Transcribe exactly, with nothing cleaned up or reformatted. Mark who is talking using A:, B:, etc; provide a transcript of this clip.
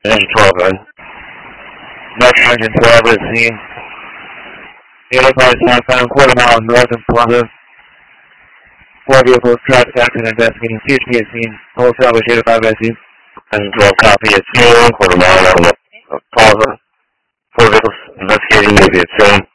A: Engine twelve, good. Next engine twelve is seen. eighty-five southbound, quarter mile north of Plaza. Four vehicles, traffic accident investigating. C H P is seen. Whole salvage eighty-five I C. Engine twelve, copy at seen. Quarter mile north of Plaza. Four vehicles investigating, maybe at seen.